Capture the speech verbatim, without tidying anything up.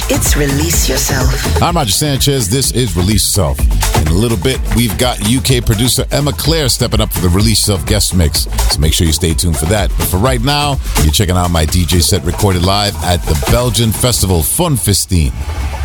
It's Release Yourself. I'm Roger Sanchez. This is Release Yourself. In a little bit, we've got U K producer Emma Claire stepping up for the Release Yourself guest mix. So make sure you stay tuned for that. But for right now, you're checking out my D J set recorded live at the Belgian festival Funfestijn.